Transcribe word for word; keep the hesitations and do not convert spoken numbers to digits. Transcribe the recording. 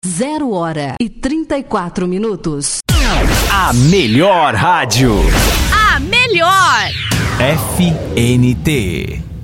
Zero hora e trinta e quatro minutos. A melhor rádio. A melhor. F N T.